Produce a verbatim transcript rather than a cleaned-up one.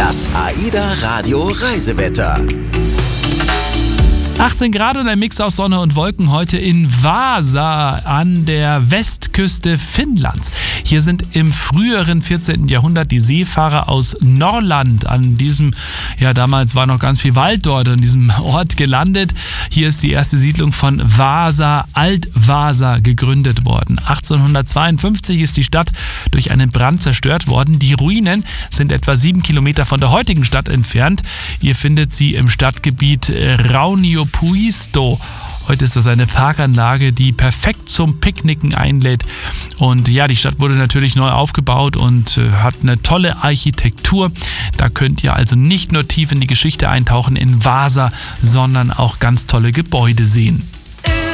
Das AIDA Radio Reisewetter. achtzehn Grad und ein Mix aus Sonne und Wolken heute in Vaasa an der Westküste Finnlands. Hier sind im früheren vierzehnten Jahrhundert die Seefahrer aus Norrland an diesem, ja damals war noch ganz viel Wald dort, an diesem Ort gelandet. Hier ist die erste Siedlung von Vaasa, Alt-Vaasa, gegründet worden. achtzehnhundertzweiundfünfzig ist die Stadt durch einen Brand zerstört worden. Die Ruinen sind etwa sieben Kilometer von der heutigen Stadt entfernt. Ihr findet sie im Stadtgebiet Rauniopuisto. Heute ist das eine Parkanlage, die perfekt zum Picknicken einlädt. Und ja, die Stadt wurde natürlich neu aufgebaut und äh, hat eine tolle Architektur. Da könnt ihr also nicht nur tief in die Geschichte eintauchen in Vaasa, sondern auch ganz tolle Gebäude sehen.